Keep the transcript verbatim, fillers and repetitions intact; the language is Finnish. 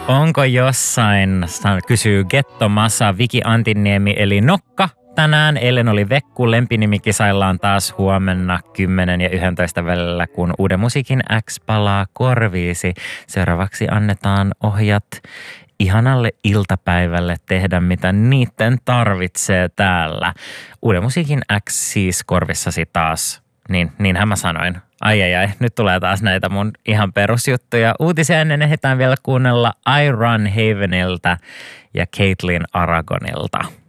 Onko jossain, kysyy Getto Masa, Viki Antiniemi eli Nokka. Tänään eilen oli Vekku, lempinimi kisaillaan taas huomenna kymmenen ja yksitoista välillä, kun Uuden musiikin X palaa korviisi. Seuraavaksi annetaan ohjat ihanalle iltapäivälle tehdä, mitä niiden tarvitsee täällä. Uuden musiikin X siis korvissasi taas. Niin, niinhän mä sanoin. Ai ai ai, nyt tulee taas näitä mun ihan perusjuttuja. Uutisia ennen ehditään vielä kuunnella I Run Havenilta ja Caitlin Aragonilta.